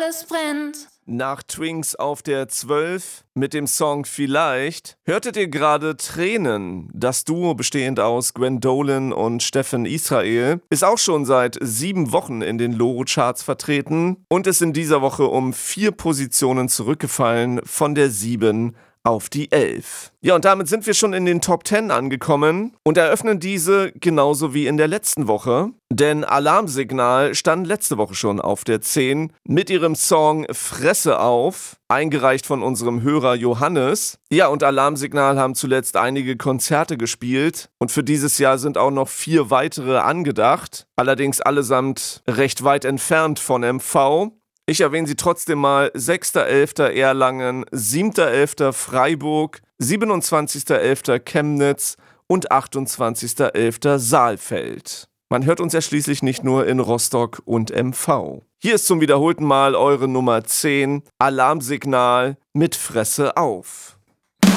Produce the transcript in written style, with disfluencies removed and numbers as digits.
alles brennt. Nach Twinks auf der 12 mit dem Song Vielleicht hörtet ihr gerade Tränen. Das Duo bestehend aus Gwendolen und Steffen Israel ist auch schon seit 7 Wochen in den Loro-Charts vertreten und ist in dieser Woche um 4 Positionen zurückgefallen von der 7 auf die 11. Ja, und damit sind wir schon in den Top 10 angekommen und eröffnen diese genauso wie in der letzten Woche. Denn Alarmsignal stand letzte Woche schon auf der 10 mit ihrem Song Fresse auf, eingereicht von unserem Hörer Johannes. Ja, und Alarmsignal haben zuletzt einige Konzerte gespielt und für dieses Jahr sind auch noch 4 weitere angedacht, allerdings allesamt recht weit entfernt von MV. Ich erwähne sie trotzdem mal: 6.11. Erlangen, 7.11. Freiburg, 27.11. Chemnitz und 28.11. Saalfeld. Man hört uns ja schließlich nicht nur in Rostock und MV. Hier ist zum wiederholten Mal eure Nummer 10, Alarmsignal mit Fresse auf.